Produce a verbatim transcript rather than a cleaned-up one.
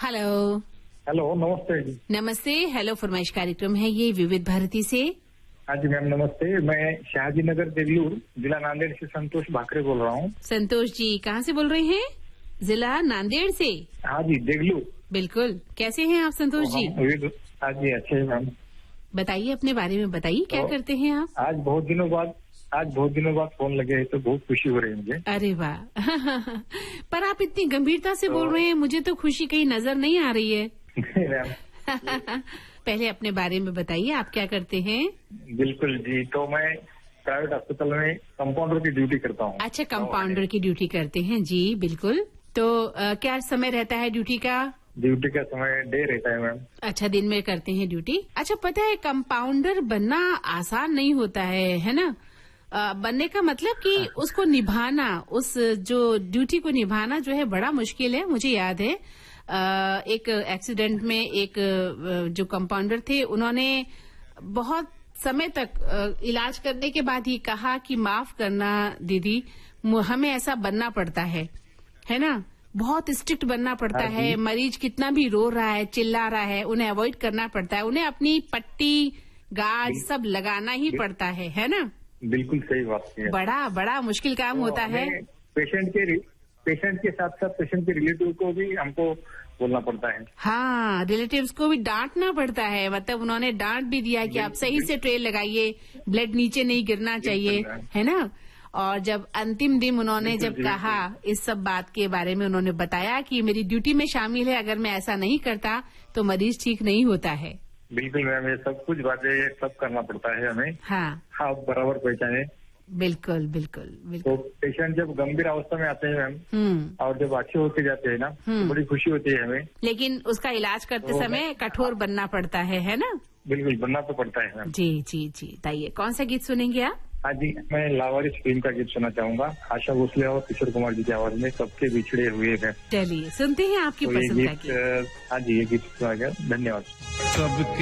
Hello. Hello, नमस्ते जी। नमस्ते। Hello फरमाइश कार्यक्रम है ये विविध भारती से। हाँ जी मैम, नमस्ते। मैं शाहजी नगर देगलूर जिला नांदेड़ से संतोष भाकरे बोल रहा हूँ। संतोष जी कहाँ से बोल रहे हैं? जिला नांदेड़ से? हाँ जी, देगलूर। बिल्कुल। कैसे हैं आप संतोष जी? हाँ जी, अच्छे हैं मैम। बताइए अपने बारे में, बताइए क्या तो करते हैं आप? आज बहुत दिनों बाद आज बहुत दिनों बाद फोन लगे है तो बहुत खुशी हो रही है मुझे। अरे वाह पर आप इतनी गंभीरता से तो... बोल रहे हैं, मुझे तो खुशी कहीं नजर नहीं आ रही है। पहले अपने बारे में बताइए, आप क्या करते हैं? बिल्कुल जी, तो मैं प्राइवेट अस्पताल में कंपाउंडर की ड्यूटी करता हूँ। अच्छा, कंपाउंडर की ड्यूटी करते हैं जी, बिल्कुल। तो आ, क्या समय रहता है ड्यूटी का? ड्यूटी का समय डे रहता है मैम। अच्छा, दिन में करते हैं ड्यूटी। अच्छा, पता है कंपाउंडर बनना आसान नहीं होता है, है ना? आ, बनने का मतलब कि उसको निभाना, उस जो ड्यूटी को निभाना जो है बड़ा मुश्किल है। मुझे याद है आ, एक एक्सीडेंट में एक जो कंपाउंडर थे, उन्होंने बहुत समय तक इलाज करने के बाद ही कहा कि माफ करना दीदी, हमें ऐसा बनना पड़ता है, है ना? बहुत स्ट्रिक्ट बनना पड़ता है। मरीज कितना भी रो रहा है, चिल्ला रहा है, उन्हें अवॉइड करना पड़ता है, उन्हें अपनी पट्टी गाज सब लगाना ही पड़ता है, है ना? बिल्कुल सही बात है। बड़ा बड़ा मुश्किल काम तो होता है। पेशेंट के पेशेंट के साथ साथ पेशेंट के रिलेटिव को भी हमको बोलना पड़ता है। हाँ, रिलेटिव्स को भी डांटना पड़ता है। मतलब उन्होंने डांट भी दिया कि आप सही से ट्रे लगाइए, ब्लड नीचे नहीं गिरना चाहिए, है ना? और जब अंतिम दिन उन्होंने जब कहा इस सब बात के बारे में, उन्होंने बताया कि मेरी ड्यूटी में शामिल है, अगर मैं ऐसा नहीं करता तो मरीज ठीक नहीं होता है। बिल्कुल मैम, ये सब कुछ बातें ये सब करना पड़ता है हमें। हाँ, हाँ, बराबर पहचाने। बिल्कुल बिल्कुल बिल्कुल। तो पेशेंट जब गंभीर अवस्था में आते हैं मैम, और जब अच्छे होते जाते हैं ना, तो बड़ी खुशी होती है हमें। लेकिन उसका इलाज करते तो समय कठोर बनना पड़ता है, है ना? बिल्कुल, बनना तो पड़ता है मैम। जी जी जी। बताइए कौन सा गीत सुनेंगे आप? हाँ जी, मैं लावारिस फिल्म का गीत सुनना चाहूंगा, आशा भोसले और किशोर कुमार जी की आवाज में, सबके बिछड़े हुए हैं। चलिए सुनते हैं आपकी तो पसंद का गीत। हाँ जी, ये गीत सुना गया। धन्यवाद।